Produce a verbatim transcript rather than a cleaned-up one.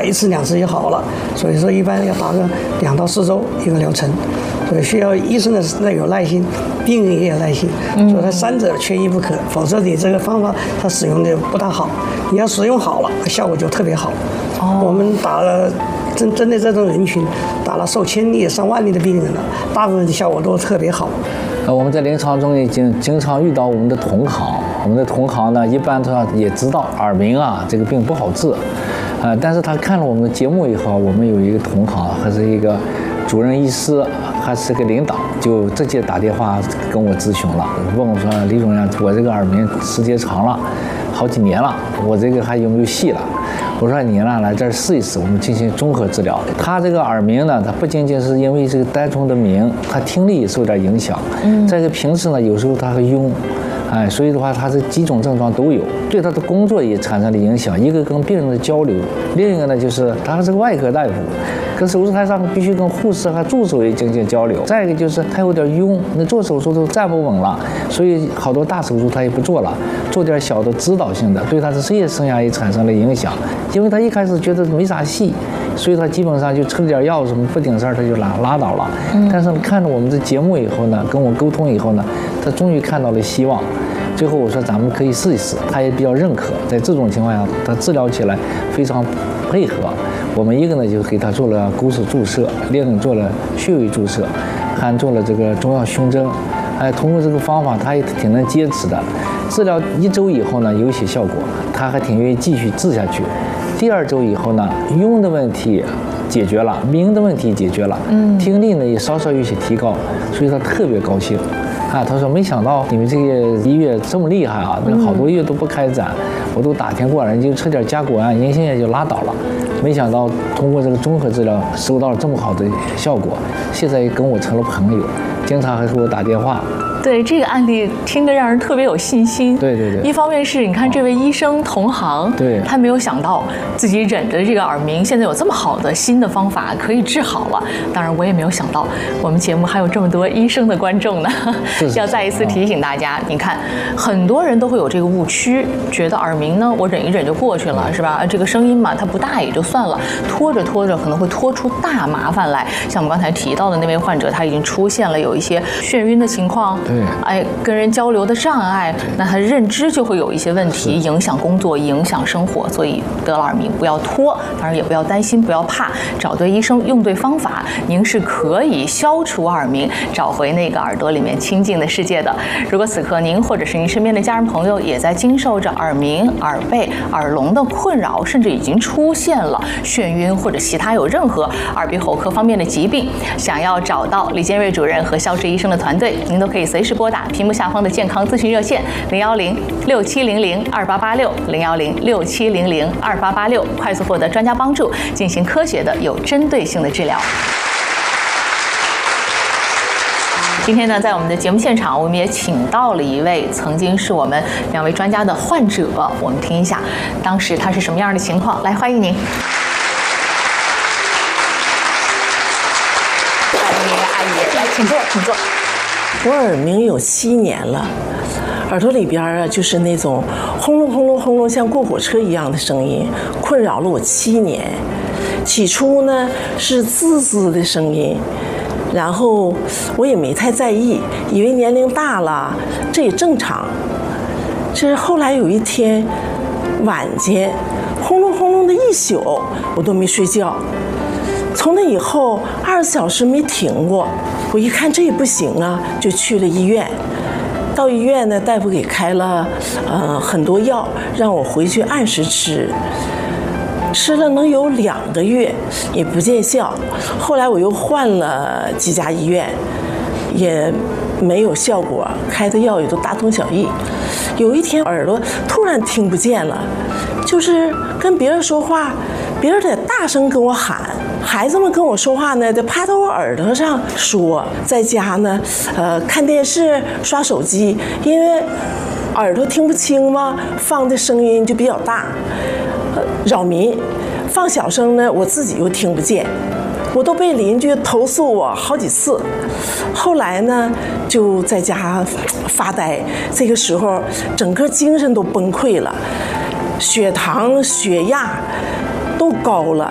打一次两次就好了。所以说一般要打个两到四周一个疗程，所以需要医生的那有耐心，病人也有耐心，所以它三者缺一不可，否则你这个方法它使用的不大好。你要使用好了，效果就特别好。哦，我们打了针针对这种人群，打了数千例、上万例的病人了，大部分的效果都特别好。 呃，我们在临床中已经经常遇到我们的同行，我们的同行呢，一般他也知道耳鸣啊这个病不好治，呃，但是他看了我们的节目以后，我们有一个同行还是一个主任医师，还是个领导，就直接打电话跟我咨询了，问我说：“李主任，我这个耳鸣时间长了，好几年了，我这个还有没有戏了？”我说你呢，来这儿试一试，我们进行综合治疗。他这个耳鸣呢，它不仅仅是因为这个单纯的鸣，他听力也受点影响。嗯，在这平时呢，有时候他会晕，哎，所以的话，他这几种症状都有，对他的工作也产生了影响。一个跟病人的交流，另一个呢就是他是个外科大夫，跟手术台上必须跟护士和助手也进行交流。再一个就是他有点晕，那做手术都站不稳了，所以好多大手术他也不做了，做点小的指导性的，对他的职业生涯也产生了影响。因为他一开始觉得没啥戏，所以他基本上就吃了点药什么不顶事儿他就拉拉倒了。嗯，但是看了我们的节目以后呢，跟我沟通以后呢，他终于看到了希望。最后我说咱们可以试一试，他也比较认可。在这种情况下，他治疗起来非常配合。我们一个呢就给他做了沟室注射，另一个做了穴位注射，还做了这个中药胸针。哎，通过这个方法，他也挺能坚持的。治疗一周以后呢，有一些效果，他还挺愿意继续治下去。第二周以后呢，晕的问题解决了，鸣的问题解决了，嗯，听力呢也稍稍有些提高，所以他特别高兴。啊，他说没想到你们这个医院这么厉害啊，那好多医院都不开展，我都打听过了，人就吃点甲钴胺、银杏叶就拉倒了。没想到通过这个综合治疗收到了这么好的效果，现在也跟我成了朋友，经常还给我打电话。 对，这个案例听得让人特别有信心。 对对对， 一方面是你看这位医生同行， 对， 他没有想到自己忍着这个耳鸣，现在有这么好的新的方法可以治好了。当然，我也没有想到我们节目还有这么多医生的观众呢。要再一次提醒大家，你看，很多人都会有这个误区，觉得耳鸣呢，我忍一忍就过去了，是吧？这个声音嘛，它不大也就算了，拖着拖着可能会拖出大麻烦来。像我们刚才提到的那位患者，他已经出现了有一些眩晕的情况。哎，跟人交流的障碍，那他认知就会有一些问题，影响工作，影响生活。所以得了耳鸣不要拖，当然也不要担心，不要怕，找对医生，用对方法，您是可以消除耳鸣，找回那个耳朵里面清静的世界的。如果此刻您或者是您身边的家人朋友也在经受着耳鸣、耳背、耳聋的困扰，甚至已经出现了眩晕或者其他有任何耳鼻喉科方面的疾病，想要找到李建瑞主任和肖志医生的团队，您都可以随时拨打屏幕下方的健康咨询热线零幺零六七零零二八八六零幺零六七零零二八八六，快速获得专家帮助，进行科学的有针对性的治疗。今天呢，在我们的节目现场，我们也请到了一位曾经是我们两位专家的患者，我们听一下当时他是什么样的情况。来，欢迎您。欢迎您，阿姨，来，请坐，请坐。 我耳鸣有七年了，耳朵里边啊就是那种轰隆轰隆轰隆像过火车一样的声音，困扰了我七年。起初呢是滋滋的声音，然后我也没太在意，以为年龄大了这也正常。这是后来有一天晚间轰隆轰隆的一宿，我都没睡觉，从那以后二十四小时没停过。我一看这也不行啊，就去了医院。到医院呢，大夫给开了呃很多药，让我回去按时吃。吃了能有两个月，也不见效。后来我又换了几家医院，也没有效果，开的药也都大同小异。有一天耳朵突然听不见了，就是跟别人说话，别人得大声跟我喊。孩子们跟我说话呢，得趴到我耳朵上说。在家呢，呃，看电视、刷手机，因为耳朵听不清嘛，放的声音就比较大，呃，扰民。放小声呢，我自己又听不见，我都被邻居投诉我好几次。后来呢，就在家发呆，这个时候整个精神都崩溃了，血糖、血压都高了。